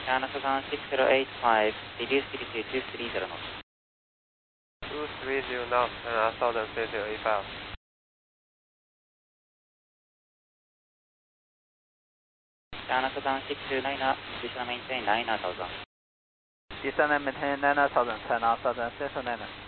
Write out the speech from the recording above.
Canada 6085, reduce TDC 230 knots. 230 knots, Southern 6085. Canada 629, additional maintain 9000. Descend and maintain 9000, turn out Southern 629.